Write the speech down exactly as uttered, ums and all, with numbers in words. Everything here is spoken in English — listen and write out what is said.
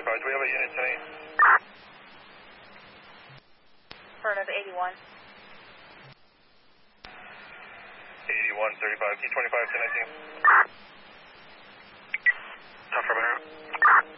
thirty-five. Do we have a unit tonight? Affirmative, eighty-one. eighty-one, thirty-five. T twenty-five, ten nineteen.